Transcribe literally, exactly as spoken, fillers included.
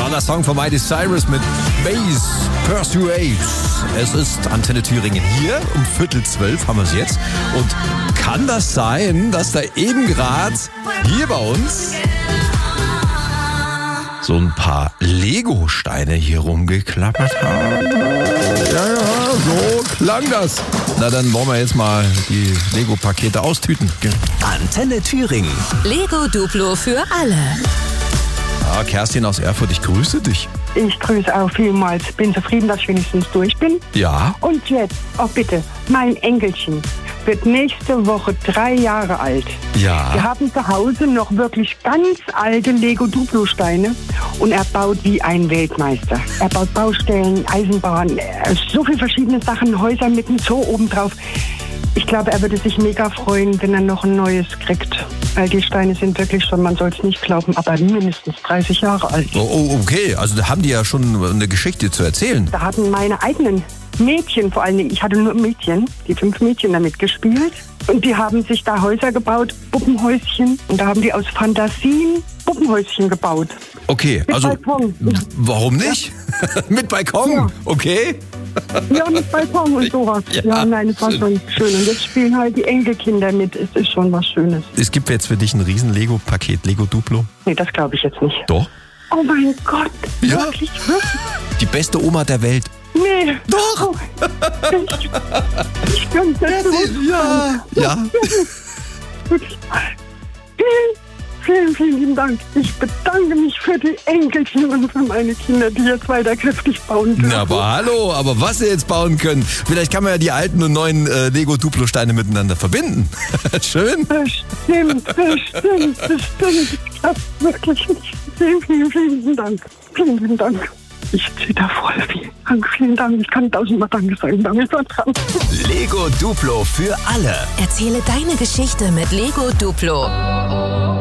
Toller Song von Miley Cyrus mit Bass Persuade. Es ist Antenne Thüringen hier. Um Viertel zwölf haben wir es jetzt. Und kann das sein, dass da eben gerade hier bei uns so ein paar Lego-Steine hier rumgeklappert haben? Ja, ja, so klang das. Na, dann wollen wir jetzt mal die Lego-Pakete austüten. Antenne Thüringen. Lego Duplo für alle. Ja, Kerstin aus Erfurt, ich grüße dich. Ich grüße auch vielmals. Bin zufrieden, dass ich wenigstens durch bin. Ja. Und jetzt, oh bitte, mein Enkelchen wird nächste Woche drei Jahre alt. Ja. Wir haben zu Hause noch wirklich ganz alte Lego-Duplo-Steine und er baut wie ein Weltmeister. Er baut Baustellen, Eisenbahnen, äh, so viele verschiedene Sachen, Häuser mit einem Zoo obendrauf. Ich glaube, er würde sich mega freuen, wenn er noch ein neues kriegt. Weil die Steine sind wirklich schon, man soll es nicht glauben, aber mindestens dreißig Jahre alt. Oh, oh, okay, also da haben die ja schon eine Geschichte zu erzählen. Da hatten meine eigenen Mädchen, vor allen Dingen, ich hatte nur Mädchen, die fünf Mädchen damit gespielt. Und die haben sich da Häuser gebaut, Puppenhäuschen. Und da haben die aus Fantasien Puppenhäuschen gebaut. Okay, Mit also Balkon. warum nicht? Mit Balkon, Ja. okay. Ja, mit Balkon und sowas. Ja, Ja, nein, es war schön. schon schön. Und jetzt spielen halt die Enkelkinder mit. Es ist schon was Schönes. Es gibt jetzt für dich ein riesen Lego-Paket, Lego Duplo. Nee, das glaube ich jetzt nicht. Doch. Oh mein Gott. Ja. Wirklich, wirklich? Die beste Oma der Welt. Nee. Doch. Oh, ich ich könnte das so Ja. Ja. Wirklich. Vielen, vielen, vielen lieben Dank. Ich bedanke mich für die Enkelchen und für meine Kinder, die jetzt weiter kräftig bauen dürfen. Na, aber hallo, aber was sie jetzt bauen können. Vielleicht kann man ja die alten und neuen äh, Lego-Duplo-Steine miteinander verbinden. Schön. Bestimmt, bestimmt, bestimmt. Ich glaube wirklich nicht. Vielen, vielen, vielen lieben Dank. Vielen lieben Dank. Ich ziehe da voll. Vielen Dank, vielen Dank. Ich kann tausendmal Danke sagen. Danke dran. Lego Duplo für alle. Erzähle deine Geschichte mit Lego Duplo.